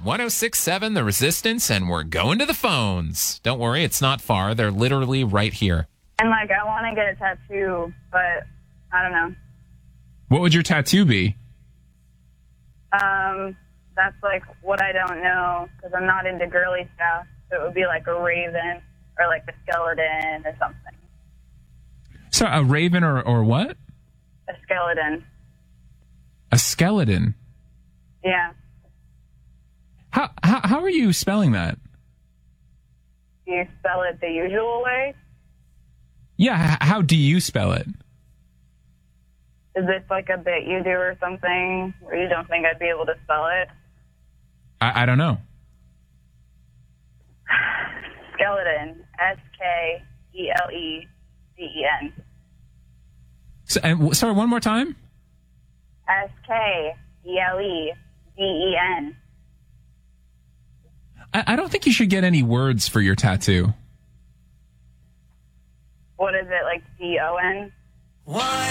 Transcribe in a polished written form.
1067 The Resistance, and we're going to the phones. Don't worry, it's not far. They're literally right here. And, like, I want to get a tattoo, but I don't know. What would your tattoo be? That's, like, what I don't know, because I'm not into girly stuff. So it would be, like, a raven or, like, a skeleton or something. So a raven or what? A skeleton. A skeleton? Yeah. How are you spelling that? Do you spell it the usual way? Yeah, how do you spell it? Is this like a bit you do or something where you don't think I'd be able to spell it? I don't know. Skeleton. S-K-E-L-E-D-E-N. Sorry, one more time? S-K-E-L-E-D-E-N. I don't think you should get any words for your tattoo. What is it, like D-O-N?